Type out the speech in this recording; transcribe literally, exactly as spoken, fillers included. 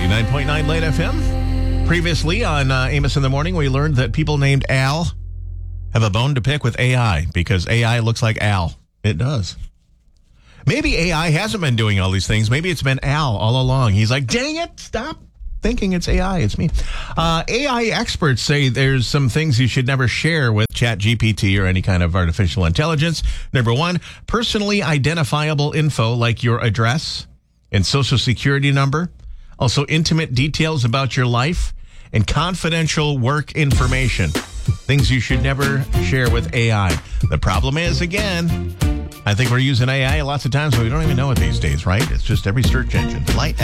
ninety-nine point nine Late F M. Previously on uh, Amos in the Morning, we learned that people named Al have a bone to pick with A I because A I looks like Al. It does. Maybe A I hasn't been doing all these things. Maybe it's been Al all along. He's like, dang it, stop thinking it's A I. It's me. Uh, A I experts say there's some things you should never share with ChatGPT or any kind of artificial intelligence. Number one, personally identifiable info like your address and social security number. Also, intimate details about your life and confidential work information. Things you should never share with A I. The problem is, again, I think we're using A I lots of times, but we don't even know it these days, right? It's just every search engine. Light